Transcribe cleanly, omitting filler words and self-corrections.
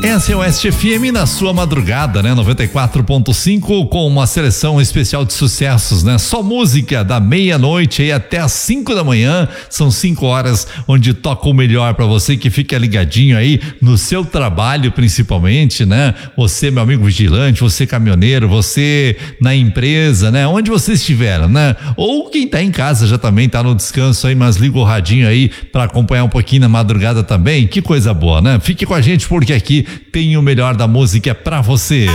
Essa é o Oeste FM na sua madrugada, né? 94.5 com uma seleção especial de sucessos, né? Só música da meia-noite aí até às 5 da manhã. São 5 horas onde toca o melhor pra você que fica ligadinho aí no seu trabalho, principalmente, né? Você, meu amigo vigilante, você caminhoneiro, você na empresa, né? Onde você estiver, né? Ou quem tá em casa já também tá no descanso aí, mas liga o radinho aí pra acompanhar um pouquinho na madrugada também. Que coisa boa, né? Fique com a gente porque aqui tem o melhor da música pra você.